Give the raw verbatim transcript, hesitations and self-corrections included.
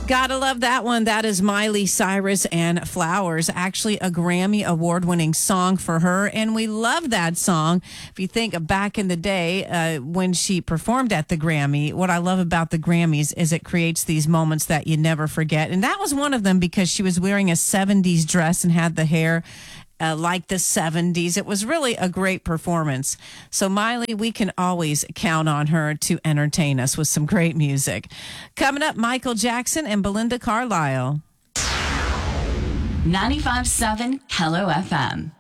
Gotta love that one. That is Miley Cyrus and Flowers. Actually, a Grammy award-winning song for her, and we love that song. If you think back in the day uh, when she performed at the Grammy, what I love about the Grammys is it creates these moments that you never forget, and that was one of them because she was wearing a seventies dress and had the hair Uh, like the seventies. It was really a great performance. So Miley, we can always count on her to entertain us with some great music. Coming up, Michael Jackson and Belinda Carlisle. ninety-five point seven Hello F M.